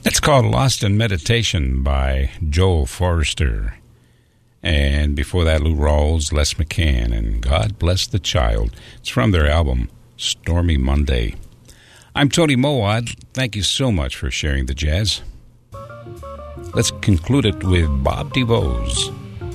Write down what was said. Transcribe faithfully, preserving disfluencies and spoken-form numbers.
It's called Lost in Meditation by Joe Forrester. And before that, Lou Rawls, Les McCann, and God Bless the Child. It's from their album, Stormy Monday. I'm Tony Mowat. Thank you so much for sharing the jazz. Let's conclude it with Bob DeVos.